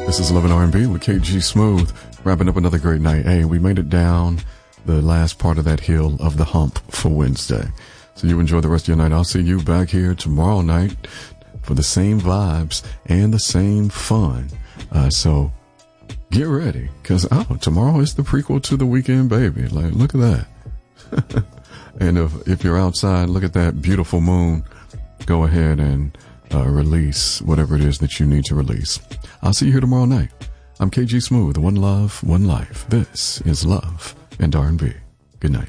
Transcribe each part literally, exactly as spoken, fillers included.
This is Love and R and B with K G Smooth, wrapping up another great night. Hey, we made it down the last part of that hill of the hump for Wednesday. So you enjoy the rest of your night. I'll see you back here tomorrow night for the same vibes and the same fun. Uh, so get ready, because, oh, tomorrow is the prequel to The Weekend Baby. Like, look at that. And if, if you're outside, look at that beautiful moon. Go ahead and uh, release whatever it is that you need to release. I'll see you here tomorrow night. I'm K G Smooth, one love, one life. This is Love and R and B. Good night.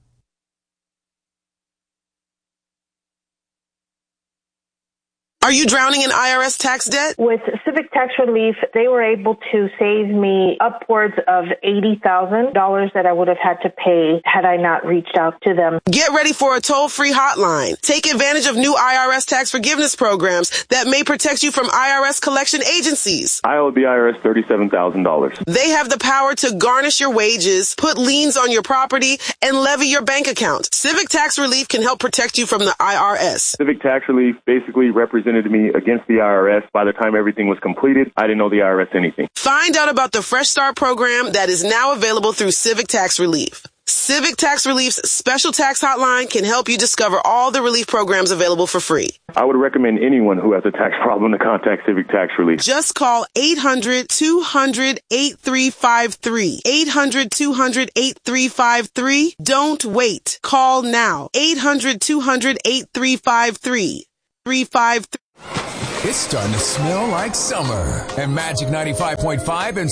Are you drowning in I R S tax debt? With Civic Tax Relief, they were able to save me upwards of eighty thousand dollars that I would have had to pay had I not reached out to them. Get ready for a toll-free hotline. Take advantage of new I R S tax forgiveness programs that may protect you from I R S collection agencies. I owe the I R S thirty-seven thousand dollars. They have the power to garnish your wages, put liens on your property, and levy your bank account. Civic Tax Relief can help protect you from the I R S. Civic Tax Relief basically represented me against the I R S. By the time everything was completed, I didn't know the I R S anything. Find out about the Fresh Start program that is now available through Civic Tax Relief. Civic Tax Relief's special tax hotline can help you discover all the relief programs available for free. I would recommend anyone who has a tax problem to contact Civic Tax Relief. Just call eight hundred, two hundred, eight three five three. eight hundred, two hundred, eight three five three. Don't wait. Call now. eight hundred, two hundred, eight three five three. three five three. It's starting to smell like summer, and Magic ninety-five point five and